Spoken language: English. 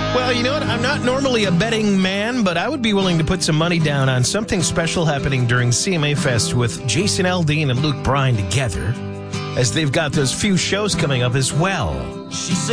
Well, you know what? I'm not normally a betting man, but I would be willing to put some money down on something special happening during CMA Fest with Jason Aldean and Luke Bryan together, as they've got those few shows coming up as well. She said